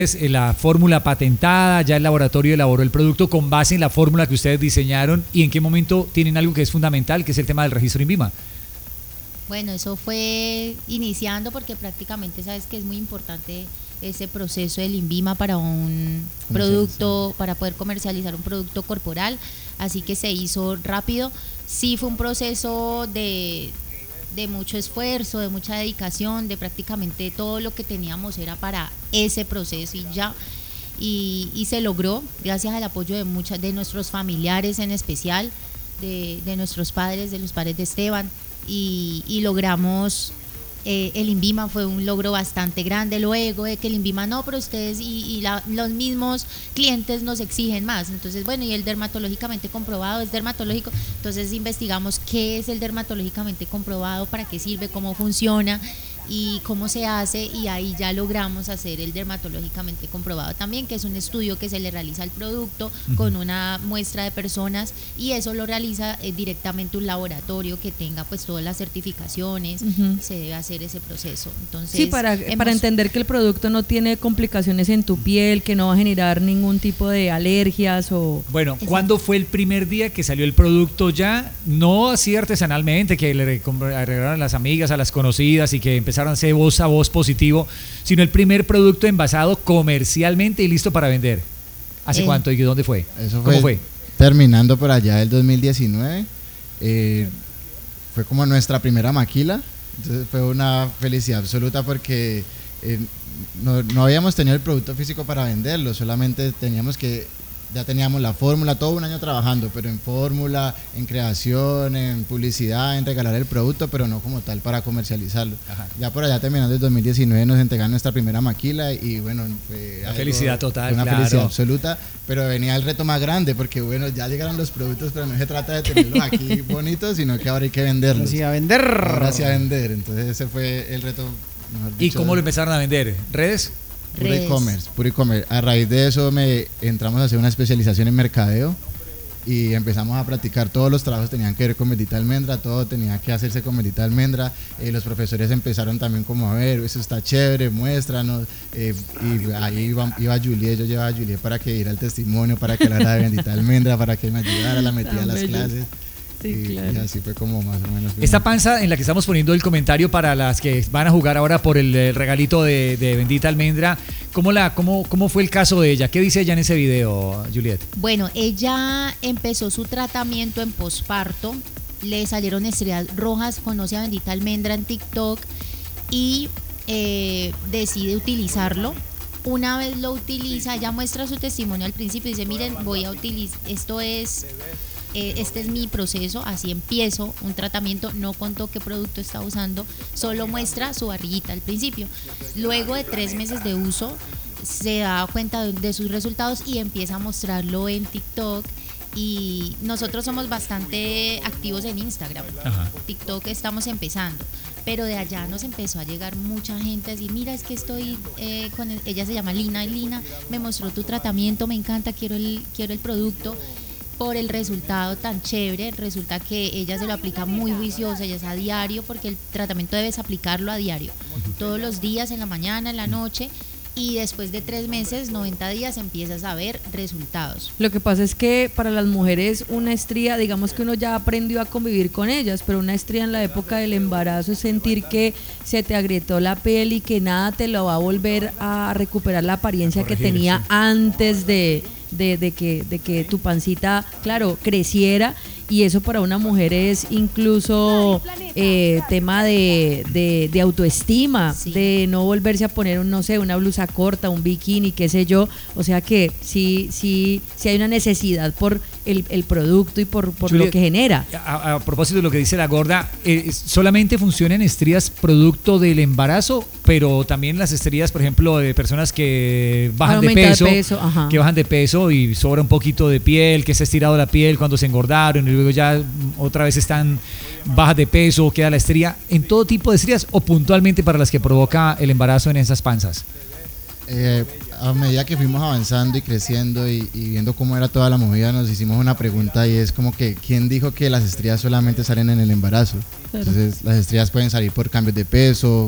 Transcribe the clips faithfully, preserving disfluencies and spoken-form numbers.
la fórmula patentada, ya el laboratorio elaboró el producto con base en la fórmula que ustedes diseñaron, y en qué momento tienen algo que es fundamental, que es el tema del registro INVIMA. Bueno, eso fue iniciando porque prácticamente sabes que es muy importante ese proceso del INVIMA para un producto, para poder comercializar un producto corporal, así que se hizo rápido. Sí fue un proceso de, de mucho esfuerzo, de mucha dedicación, de prácticamente todo lo que teníamos era para ese proceso y ya, y, y se logró gracias al apoyo de muchas de nuestros familiares, en especial de, de nuestros padres, de los padres de Esteban, y, y logramos eh, el INVIMA. Fue un logro bastante grande. Luego de que el INVIMA no, pero ustedes y, y la, los mismos clientes nos exigen más, entonces bueno, y el dermatológicamente comprobado es dermatológico, entonces investigamos qué es el dermatológicamente comprobado, para qué sirve, cómo funciona y cómo se hace, y ahí ya logramos hacer el dermatológicamente comprobado también, que es un estudio que se le realiza al producto uh-huh. con una muestra de personas, y eso lo realiza eh, directamente un laboratorio que tenga pues todas las certificaciones, uh-huh. se debe hacer ese proceso. Entonces, sí, para, hemos... para entender que el producto no tiene complicaciones en tu piel, que no va a generar ningún tipo de alergias o... Bueno, ¿cuándo fue el primer día que salió el producto ya? No así artesanalmente, que le agregaron a las amigas, a las conocidas y que empezaron a hacer voz a voz positivo, sino el primer producto envasado comercialmente y listo para vender. ¿Hace eh, cuánto y dónde fue? Eso fue, ¿Cómo fue? Terminando por allá el dos mil diecinueve, eh, fue como nuestra primera maquila, entonces fue una felicidad absoluta porque eh, no, no habíamos tenido el producto físico para venderlo, solamente teníamos que ya teníamos la fórmula, todo un año trabajando, pero en fórmula, en creación, en publicidad, en regalar el producto, pero no como tal para comercializarlo. Ajá. Ya por allá terminando el dos mil diecinueve nos entregaron nuestra primera maquila y bueno, fue una felicidad total, fue una claro. felicidad absoluta, pero venía el reto más grande porque bueno, ya llegaron los productos, pero no se trata de tenerlos aquí bonitos, sino que ahora hay que venderlos. Ahora sí a vender. Ahora sí a vender, entonces ese fue el reto. ¿Y cómo lo empezaron a vender? ¿Redes? Puro e-commerce, puro e-commerce. A raíz de eso me entramos a hacer una especialización en mercadeo y empezamos a practicar. Todos los trabajos tenían que ver con bendita almendra, todo tenía que hacerse con bendita almendra. Eh, los profesores empezaron también como a ver, eso está chévere, muéstranos. Eh, y ahí iba, iba Juliet, yo llevaba a Juliet para que diera el testimonio, para que hablara de bendita almendra, para que me ayudara, la metía a las clases. Sí, y, claro. y así fue como más o menos. Esta panza en la que estamos poniendo el comentario para las que van a jugar ahora por el, el regalito de, de bendita almendra, ¿cómo, la, cómo, ¿cómo fue el caso de ella? ¿Qué dice ella en ese video, Juliet? Bueno, ella empezó su tratamiento en posparto, le salieron estrías rojas, conoce a bendita almendra en TikTok y eh, decide utilizarlo. Una vez lo utiliza, ella muestra su testimonio al principio y dice, miren, voy a utilizar, esto es... este es mi proceso, así empiezo un tratamiento, no contó qué producto está usando, solo muestra su barriguita al principio. Luego de tres meses de uso se da cuenta de, de sus resultados y empieza a mostrarlo en TikTok, y nosotros somos bastante activos en Instagram. Ajá. TikTok estamos empezando, pero de allá nos empezó a llegar mucha gente a decir, mira, es que estoy eh, con el, ella se llama Lina, y Lina me mostró tu tratamiento, me encanta, quiero el, quiero el producto. Por el resultado tan chévere, resulta que ella se lo aplica muy juiciosa, ella es a diario, porque el tratamiento debes aplicarlo a diario, todos los días, en la mañana, en la noche, y después de tres meses, noventa días, empiezas a ver resultados. Lo que pasa es que para las mujeres una estría, digamos que uno ya aprendió a convivir con ellas, pero una estría en la época del embarazo es sentir que se te agrietó la piel y que nada te lo va a volver a recuperar la apariencia que tenía sí. antes de... De, de, que, de que tu pancita, claro, creciera, y eso para una mujer es incluso eh, tema de, de, de autoestima, sí. de no volverse a poner, un, no sé, una blusa corta, un bikini, qué sé yo, o sea que sí, sí, sí hay una necesidad por el, el producto y por, por Juliet, lo que genera. A, a propósito de lo que dice la gorda, eh, ¿solamente funcionan estrías producto del embarazo, pero también las estrías, por ejemplo, de personas que bajan de peso, de peso que bajan de peso y sobra un poquito de piel, que se ha estirado la piel cuando se engordaron y luego ya otra vez están bajas de peso, queda la estría, en todo tipo de estrías o puntualmente para las que provoca el embarazo en esas panzas? Eh, a medida que fuimos avanzando y creciendo y, y viendo cómo era toda la movida, nos hicimos una pregunta, y es como que ¿quién dijo que las estrías solamente salen en el embarazo? Claro. Entonces las estrías pueden salir por cambios de peso,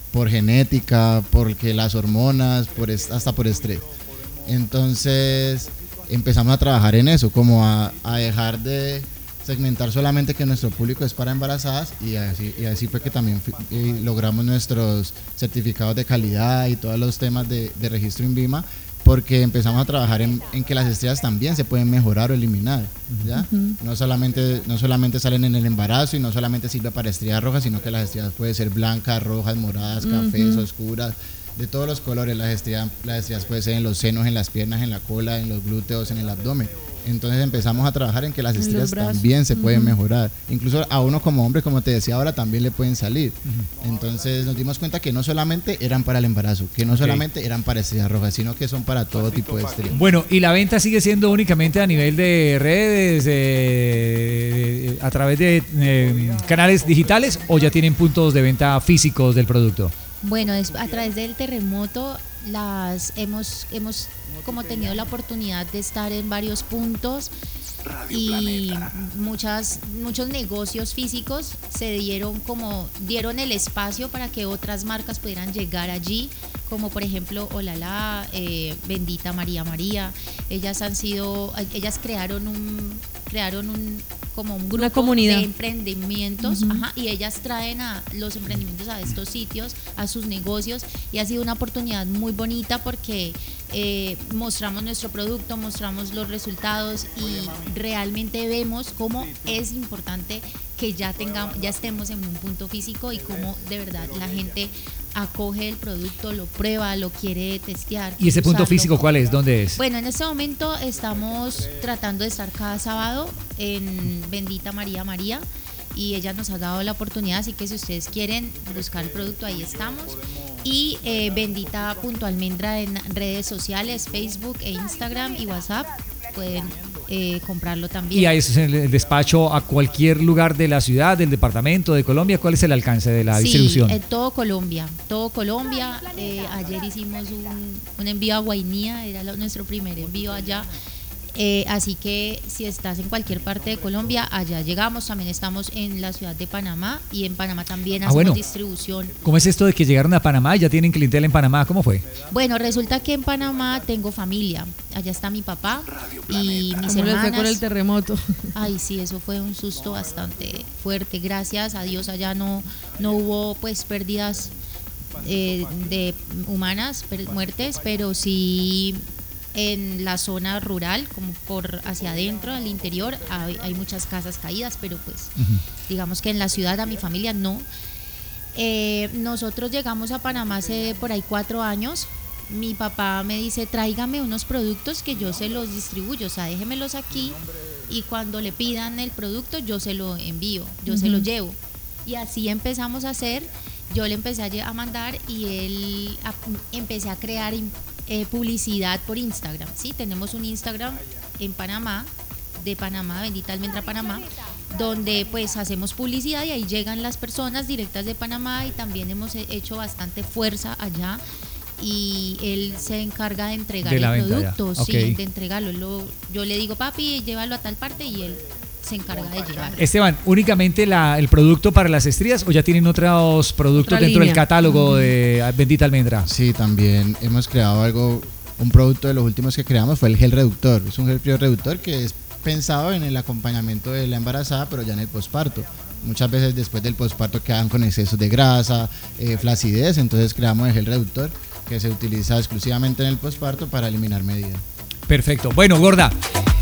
por genética, porque las hormonas, por hasta por estrés. Entonces empezamos a trabajar en eso, como a, a dejar de segmentar solamente que nuestro público es para embarazadas, y así, y así fue que también fui, logramos nuestros certificados de calidad y todos los temas de, de registro INVIMA, porque empezamos a trabajar en, en que las estrías también se pueden mejorar o eliminar, ¿ya? Uh-huh. No solamente, no solamente salen en el embarazo y no solamente sirve para estrías rojas, sino que las estrías pueden ser blancas, rojas, moradas, cafés, uh-huh. oscuras, de todos los colores. Las estrías, las estrías pueden ser en los senos, en las piernas, en la cola, en los glúteos, en el abdomen. Entonces empezamos a trabajar en que las estrías también se pueden uh-huh. mejorar. Incluso a uno como hombre, como te decía ahora, también le pueden salir. Uh-huh. Entonces nos dimos cuenta que no solamente eran para el embarazo, que no okay. solamente eran para estrías rojas, sino que son para todo tipo de estrías. Bueno, ¿y la venta sigue siendo únicamente a nivel de redes, eh, a través de eh, canales digitales, o ya tienen puntos de venta físicos del producto? Bueno, es a través del terremoto las hemos hemos como tenido la oportunidad de estar en varios puntos, y muchas muchos negocios físicos se dieron como dieron el espacio para que otras marcas pudieran llegar allí, como por ejemplo Olala, eh, Bendita María María. Ellas han sido ellas crearon un crearon un como un grupo comunidad de emprendimientos, uh-huh. ajá, y ellas traen a los emprendimientos a estos sitios, a sus negocios, y ha sido una oportunidad muy bonita porque eh, mostramos nuestro producto, mostramos los resultados, y realmente vemos cómo es importante que ya tengamos, ya estemos en un punto físico, y cómo de verdad la gente acoge el producto, lo prueba, lo quiere testear. ¿Y ese punto físico cuál es? ¿Dónde es? Bueno, en este momento estamos tratando de estar cada sábado en Bendita María María, y ella nos ha dado la oportunidad, así que si ustedes quieren buscar el producto, ahí estamos. Y eh, Bendita punto Almendra en redes sociales, Facebook e Instagram y WhatsApp, pueden eh, comprarlo también. ¿Y ahí es el despacho a cualquier lugar de la ciudad, del departamento, de Colombia? ¿Cuál es el alcance de la sí, distribución? En todo Colombia, todo Colombia. Eh, ayer hicimos un, un envío a Guainía, era lo, nuestro primer envío allá. Eh, así que si estás en cualquier parte de Colombia, allá llegamos. También estamos en la ciudad de Panamá, y en Panamá también hacemos ah, bueno. distribución. ¿Cómo es esto de que llegaron a Panamá y ya tienen clientela en Panamá? ¿Cómo fue? Bueno, resulta que en Panamá tengo familia. Allá está mi papá y mis hermanas. Fue con el terremoto? Ay, sí, eso fue un susto bastante fuerte. Gracias a Dios allá no, no hubo pues pérdidas eh, de humanas, muertes, pero sí en la zona rural, como por hacia adentro, al interior, hay, hay muchas casas caídas, pero pues uh-huh. digamos que en la ciudad, a mi familia no. Eh, nosotros llegamos a Panamá hace por ahí cuatro años. Mi papá me dice, tráigame unos productos que yo se los distribuyo, o sea, déjemelos aquí, y cuando le pidan el producto yo se lo envío, yo uh-huh. se lo llevo. Y así empezamos a hacer. Yo le empecé a, a mandar, y él a, empecé a crear eh, publicidad por Instagram. Sí, tenemos un Instagram en Panamá, de Panamá, Bendita Almendra Panamá, donde pues hacemos publicidad, y ahí llegan las personas directas de Panamá, y también hemos hecho bastante fuerza allá, y él se encarga de entregar de el producto, sí, okay. de entregarlo. Lo, yo le digo, papi, llévalo a tal parte, y él se encarga de llevar. Esteban, ¿únicamente la, el producto para las estrías, o ya tienen otros productos Otra dentro línea. del catálogo de Bendita Almendra? Sí, también hemos creado algo, un producto de los últimos que creamos fue el gel reductor. Es un gel reductor que es pensado en el acompañamiento de la embarazada, pero ya en el posparto. Muchas veces después del posparto quedan con excesos de grasa, eh, flacidez, entonces creamos el gel reductor, que se utiliza exclusivamente en el posparto para eliminar medidas. Perfecto. Bueno, Gorda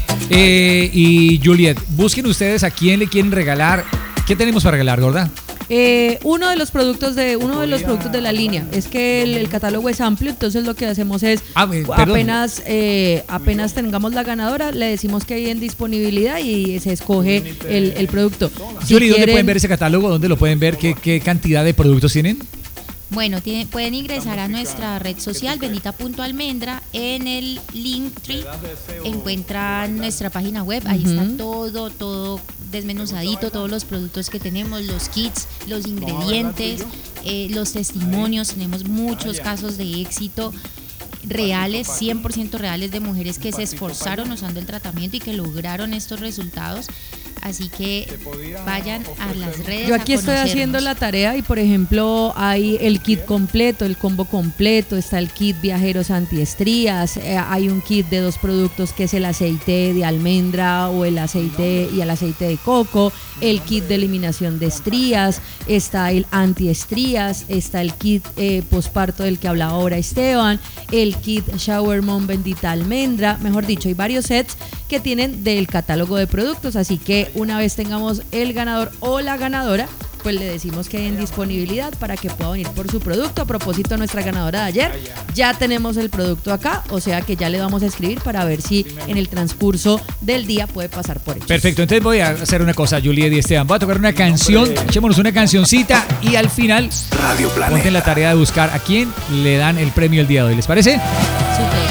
eh, y Juliet, busquen ustedes a quién le quieren regalar. ¿Qué tenemos para regalar, Gorda? Eh, uno de los productos de uno de los productos de la línea. Es que el, el catálogo es amplio, entonces lo que hacemos es ah, apenas eh, apenas tengamos la ganadora, le decimos que hay en disponibilidad y se escoge el, el producto. Si Julie, ¿dónde quieren, pueden ver ese catálogo? ¿Dónde lo pueden ver? ¿Qué, qué cantidad de productos tienen? Bueno, tiene, pueden ingresar a nuestra red social Bendita punto Almendra. En el Linktree encuentran nuestra página web. Ahí uh-huh. está todo, todo desmenuzadito, todos los productos que tenemos, los kits, los ingredientes, eh, los testimonios. Tenemos muchos casos de éxito reales, cien por ciento reales, de mujeres que se esforzaron usando el tratamiento y que lograron estos resultados. Así que vayan a las redes. Yo aquí a estoy haciendo la tarea y por ejemplo hay el kit completo, el combo completo, está el kit viajeros antiestrías, eh, hay un kit de dos productos que es el aceite de almendra o el aceite y el aceite de coco, el kit de eliminación de estrías, está el antiestrías, está el kit eh, posparto del que hablaba ahora Esteban, el kit Shower Mom bendita almendra, mejor dicho, hay varios sets que tienen del catálogo de productos, así que una vez tengamos el ganador o la ganadora, pues le decimos que hay en disponibilidad para que pueda venir por su producto. A propósito, nuestra ganadora de ayer, ya tenemos el producto acá, o sea que ya le vamos a escribir para ver si en el transcurso del día puede pasar por ellos. Perfecto, entonces voy a hacer una cosa, Juliet y Esteban, voy a tocar una canción, echémonos una cancioncita y al final Radio Planeta. ponte la tarea de buscar a quién le dan el premio el día de hoy, ¿les parece? Súper.